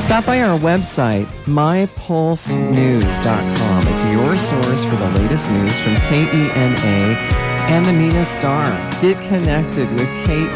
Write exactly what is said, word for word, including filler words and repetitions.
Stop by our website, my pulse news dot com. It's your source for the latest news from K E N A and the Mena Star. Get connected with K